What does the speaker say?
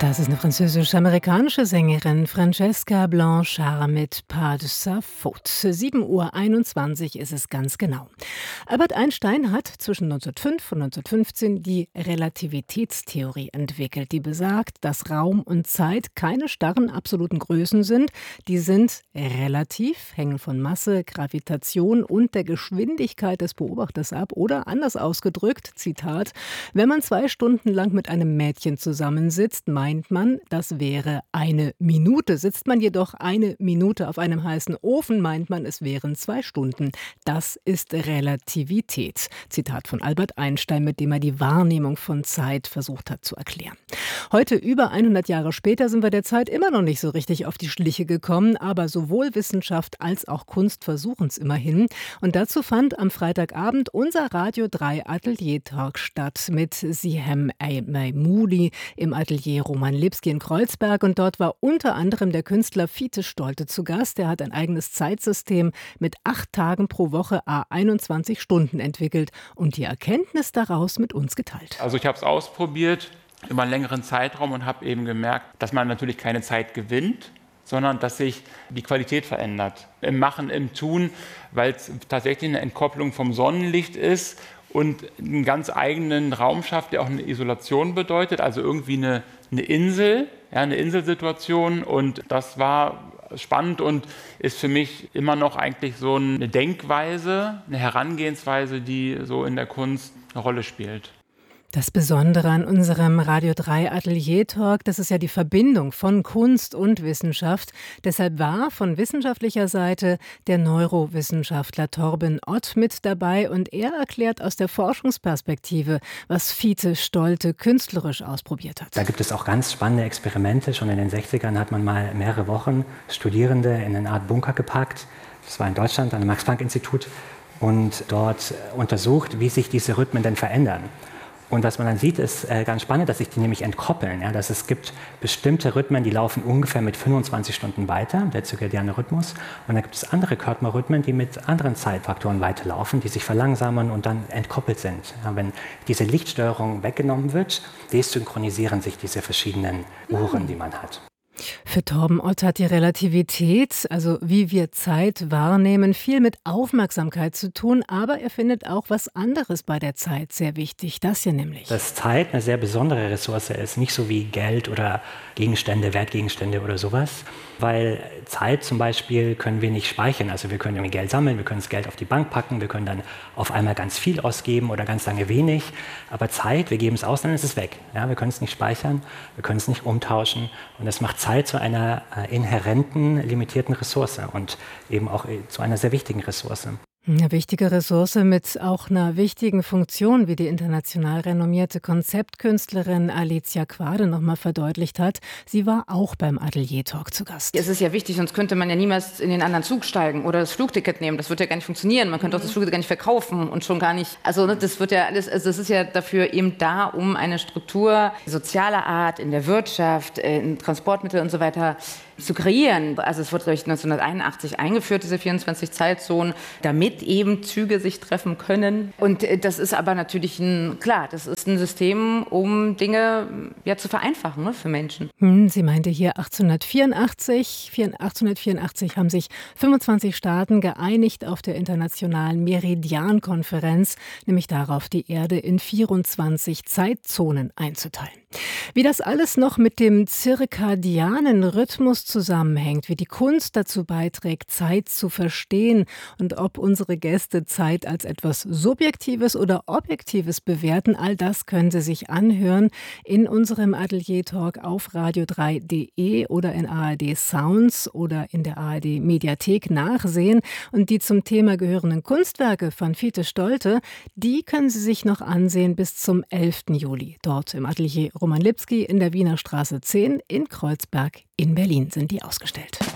Das ist eine französisch-amerikanische Sängerin, Francesca Blanchard mit Pas de sa faute. 7:21 Uhr ist es ganz genau. Albert Einstein hat zwischen 1905 und 1915 die Relativitätstheorie entwickelt, die besagt, dass Raum und Zeit keine starren absoluten Größen sind. Die sind relativ, hängen von Masse, Gravitation und der Geschwindigkeit des Beobachters ab. Oder anders ausgedrückt, Zitat, wenn man 2 Stunden lang mit einem Mädchen zusammensitzt, meint man, das wäre eine Minute. Sitzt man jedoch eine Minute auf einem heißen Ofen, meint man, es wären 2 Stunden. Das ist Relativität. Zitat von Albert Einstein, mit dem er die Wahrnehmung von Zeit versucht hat zu erklären. Heute, über 100 Jahre später, sind wir der Zeit immer noch nicht so richtig auf die Schliche gekommen, aber sowohl Wissenschaft als auch Kunst versuchen es immerhin. Und dazu fand am Freitagabend unser Radio 3 Atelier Talk statt mit Sihem Moody im Atelier Roman Lipski in Kreuzberg, und dort war unter anderem der Künstler Fiete Stolte zu Gast. Der hat ein eigenes Zeitsystem mit 8 Tagen pro Woche, 21 Stunden entwickelt und die Erkenntnis daraus mit uns geteilt. Also ich habe es ausprobiert über einen längeren Zeitraum und habe eben gemerkt, dass man natürlich keine Zeit gewinnt, sondern dass sich die Qualität verändert. Im Machen, im Tun, weil es tatsächlich eine Entkopplung vom Sonnenlicht ist und einen ganz eigenen Raum schafft, der auch eine Isolation bedeutet, also irgendwie eine Insel, ja, eine Inselsituation, und das war spannend und ist für mich immer noch eigentlich so eine Denkweise, eine Herangehensweise, die so in der Kunst eine Rolle spielt. Das Besondere an unserem Radio 3 Atelier Talk, das ist ja die Verbindung von Kunst und Wissenschaft. Deshalb war von wissenschaftlicher Seite der Neurowissenschaftler Torben Ott mit dabei, und er erklärt aus der Forschungsperspektive, was Fiete Stolte künstlerisch ausprobiert hat. Da gibt es auch ganz spannende Experimente. Schon in den 60ern hat man mal mehrere Wochen Studierende in eine Art Bunker gepackt. Das war in Deutschland, an dem Max-Planck-Institut, und dort untersucht, wie sich diese Rhythmen denn verändern. Und was man dann sieht, ist ganz spannend, dass sich die nämlich entkoppeln. Ja, dass es gibt bestimmte Rhythmen, die laufen ungefähr mit 25 Stunden weiter, der zirkadiane Rhythmus. Und dann gibt es andere Körperrhythmen, die mit anderen Zeitfaktoren weiterlaufen, die sich verlangsamen und dann entkoppelt sind. Ja, wenn diese Lichtsteuerung weggenommen wird, desynchronisieren sich diese verschiedenen Uhren, die man hat. Für Torben Ott hat die Relativität, also wie wir Zeit wahrnehmen, viel mit Aufmerksamkeit zu tun, aber er findet auch was anderes bei der Zeit sehr wichtig, das hier nämlich. Dass Zeit eine sehr besondere Ressource ist, nicht so wie Geld oder Gegenstände, Wertgegenstände oder sowas, weil Zeit zum Beispiel können wir nicht speichern, also wir können irgendwie Geld sammeln, wir können das Geld auf die Bank packen, wir können dann auf einmal ganz viel ausgeben oder ganz lange wenig, aber Zeit, wir geben es aus, dann ist es weg. Ja, wir können es nicht speichern, wir können es nicht umtauschen, und das macht Zeit zu einer inhärenten, limitierten Ressource und eben auch zu einer sehr wichtigen Ressource. Eine wichtige Ressource mit auch einer wichtigen Funktion, wie die international renommierte Konzeptkünstlerin Alicia Quade nochmal verdeutlicht hat. Sie war auch beim Atelier Talk zu Gast. Es ist ja wichtig, sonst könnte man ja niemals in den anderen Zug steigen oder das Flugticket nehmen. Das wird ja gar nicht funktionieren. Man könnte auch das Flugticket gar nicht verkaufen und schon gar nicht. Also das wird ja alles, also das ist ja dafür eben da, um eine Struktur sozialer Art in der Wirtschaft, in Transportmitteln und so weiter zu kreieren. Also es wurde 1981 eingeführt, diese 24 Zeitzonen, damit eben Züge sich treffen können. Und das ist aber natürlich das ist ein System, um Dinge ja zu vereinfachen, ne, für Menschen. Sie meinte hier 1884 haben sich 25 Staaten geeinigt auf der internationalen Meridian-Konferenz, nämlich darauf, die Erde in 24 Zeitzonen einzuteilen. Wie das alles noch mit dem zirkadianen Rhythmus zusammenhängt, wie die Kunst dazu beiträgt, Zeit zu verstehen, und ob unsere Gäste Zeit als etwas Subjektives oder Objektives bewerten, all das können Sie sich anhören in unserem Atelier Talk auf radio3.de oder in ARD Sounds oder in der ARD Mediathek nachsehen. Und die zum Thema gehörenden Kunstwerke von Fiete Stolte, die können Sie sich noch ansehen bis zum 11. Juli. Dort im Atelier Roman Lipski in der Wiener Straße 10 in Kreuzberg in Berlin sind die ausgestellt.